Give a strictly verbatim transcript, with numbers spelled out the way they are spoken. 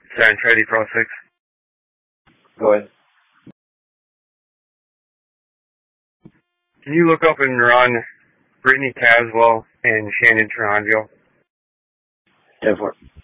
Sanfredi Pro six. Go ahead. Can you look up and run Brittany Caswell and Shannon Trinville? ten four.